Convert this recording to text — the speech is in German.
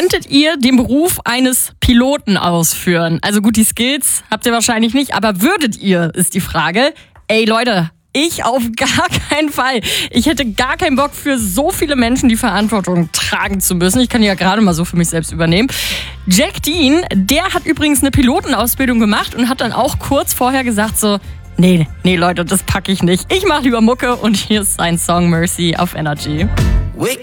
könntet ihr den Beruf eines Piloten ausführen? Also gut, die Skills habt ihr wahrscheinlich nicht, aber würdet ihr, ist die Frage. Ey Leute, ich auf gar keinen Fall. Ich hätte gar keinen Bock, für so viele Menschen die Verantwortung tragen zu müssen. Ich kann die ja gerade mal so für mich selbst übernehmen. Jack Dean, der hat übrigens eine Pilotenausbildung gemacht und hat dann auch kurz vorher gesagt so, nee Leute, das packe ich nicht. Ich mache lieber Mucke und hier ist sein Song Mercy auf Energy.